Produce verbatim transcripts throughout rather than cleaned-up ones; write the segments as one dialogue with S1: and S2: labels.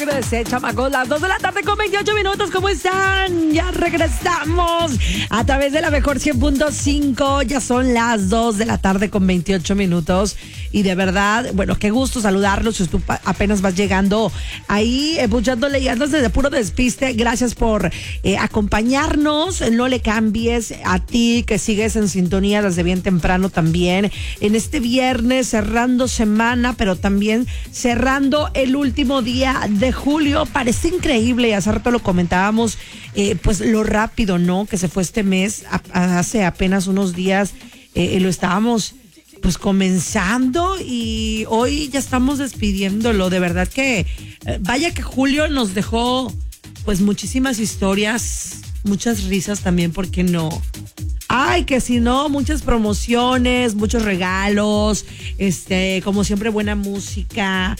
S1: regresé, chamacos, las dos de la tarde con veintiocho minutos. ¿Cómo están? Ya regresamos a través de la mejor cien punto cinco. Ya son las dos de la tarde con veintiocho minutos. Y de verdad, bueno, qué gusto saludarlos. Si tú apenas vas llegando ahí, escuchándole y andas de puro despiste, gracias por eh, acompañarnos. No le cambies, a ti que sigues en sintonía desde bien temprano también. En este viernes, cerrando semana, pero también cerrando el último día de julio. Parece increíble, y hace rato lo comentábamos, eh, pues lo rápido, ¿no? Que se fue este mes. A, hace apenas unos días eh, lo estábamos pues comenzando y hoy ya estamos despidiéndolo. De verdad que eh, vaya que julio nos dejó pues muchísimas historias, muchas risas también, ¿por qué no? Ay, que si no, muchas promociones, muchos regalos, este, como siempre, buena música,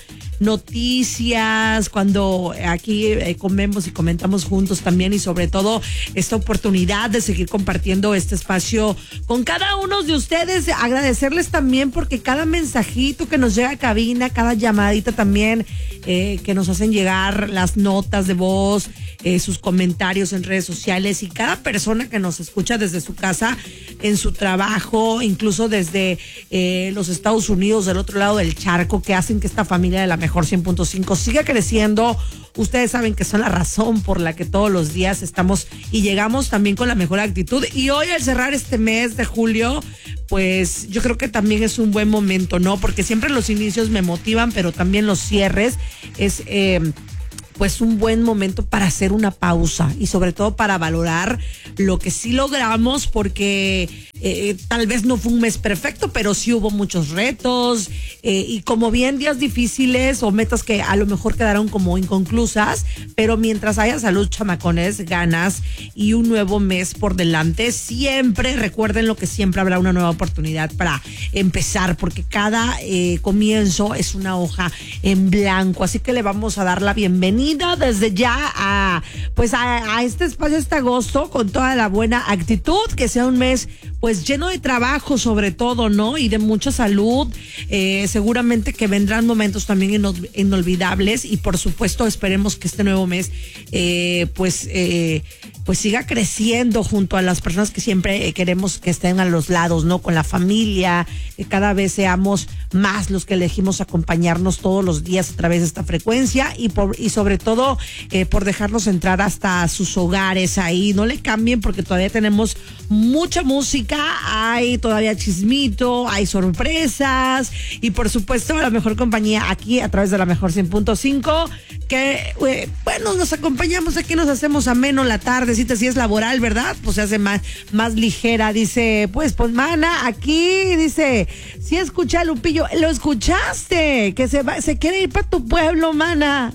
S1: noticias, cuando aquí eh, comemos y comentamos juntos también, y sobre todo esta oportunidad de seguir compartiendo este espacio con cada uno de ustedes. Agradecerles también porque cada mensajito que nos llega a cabina, cada llamadita también eh, que nos hacen llegar, las notas de voz, eh, sus comentarios en redes sociales, y cada persona que nos escucha desde su casa, en su trabajo, incluso desde eh, los Estados Unidos, del otro lado del charco, que hacen que esta familia de la mejor cien punto cinco siga creciendo. Ustedes saben que son la razón por la que todos los días estamos y llegamos también con la mejor actitud. Y hoy, al cerrar este mes de julio, pues yo creo que también es un buen momento, ¿no? Porque siempre los inicios me motivan, pero también los cierres es eh, pues un buen momento para hacer una pausa y sobre todo para valorar lo que sí logramos, porque eh, tal vez no fue un mes perfecto, pero sí hubo muchos retos eh, y como bien días difíciles o metas que a lo mejor quedaron como inconclusas, pero mientras haya salud, chamacones, ganas y un nuevo mes por delante, siempre recuerden lo que siempre habrá una nueva oportunidad para empezar, porque cada eh, comienzo es una hoja en blanco, así que le vamos a dar la bienvenida desde ya a pues a, a este espacio, este agosto, con toda la buena actitud, que sea un mes pues lleno de trabajo sobre todo, ¿no? Y de mucha salud. Eh, seguramente que vendrán momentos también inolvidables, y por supuesto esperemos que este nuevo mes eh, pues eh, pues siga creciendo junto a las personas que siempre queremos que estén a los lados, ¿no? Con la familia, que cada vez seamos más los que elegimos acompañarnos todos los días a través de esta frecuencia, y por y sobre todo eh, por dejarnos entrar hasta sus hogares ahí. No le cambien porque todavía tenemos mucha música, hay todavía chismito, hay sorpresas, y por supuesto la mejor compañía aquí a través de la mejor cien punto cinco, que eh, bueno, nos acompañamos aquí, nos hacemos ameno la tardecita, si es laboral, ¿verdad? Pues se hace más, más ligera. Dice, pues, pues, mana, aquí, dice, sí escuché a Lupillo, lo escuchaste, que se va, se quiere ir para tu pueblo, mana.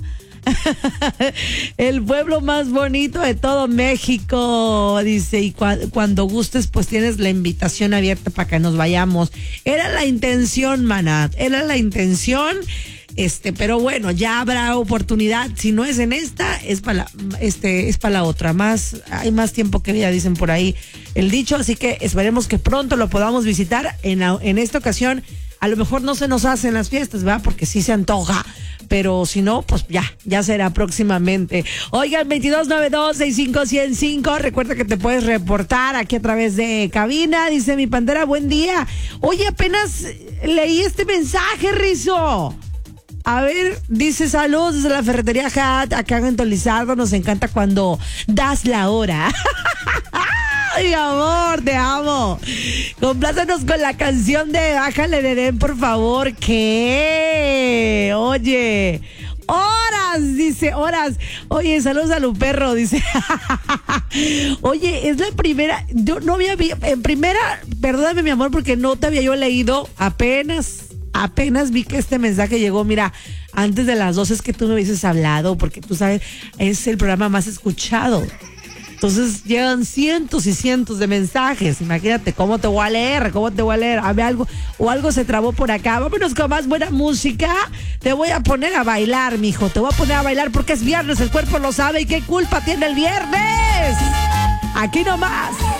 S1: El pueblo más bonito de todo México, dice, y cu- cuando gustes pues tienes la invitación abierta para que nos vayamos. Era la intención, mana, era la intención. Este, pero bueno, ya habrá oportunidad. Si no es en esta, es para la, este, es para la otra. Más, hay más tiempo que vida, dicen por ahí el dicho. Así que esperemos que pronto lo podamos visitar. En, en esta ocasión, a lo mejor no se nos hacen las fiestas, ¿verdad? Porque sí se antoja. Pero si no, pues ya, ya será próximamente. Oigan, veintidós noventa y dos, sesenta y cinco, ciento cinco. Recuerda que te puedes reportar aquí a través de cabina. Dice mi Pantera, buen día. Oye, apenas leí este mensaje, Rizo. A ver, dice, saludos desde la ferretería Hat, acá en Tolizardo. Nos encanta cuando das la hora. Ay, amor, te amo. Complácenos con la canción de Bájale de Den, por favor. ¿Qué? Oye, horas, dice, horas. Oye, saludos a Luperro, dice. Oye, es la primera, yo no había, en primera, perdóname mi amor, porque no te había yo leído, apenas Apenas vi que este mensaje llegó, mira, antes de las doce, es que tú me hubieses hablado, porque tú sabes, es el programa más escuchado. Entonces llegan cientos y cientos de mensajes. Imagínate cómo te voy a leer, cómo te voy a leer. A ver, algo, o algo se trabó por acá. Vámonos con más buena música. Te voy a poner a bailar, mijo. Te voy a poner a bailar porque es viernes, el cuerpo lo sabe. ¿Y qué culpa tiene el viernes? Aquí nomás.